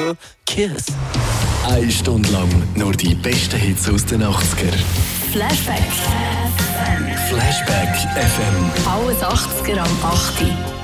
you. Kiss. 1 Stunde lang nur die besten Hits aus den 80er. Flashback. Flashback FM. Alles 80er am 8.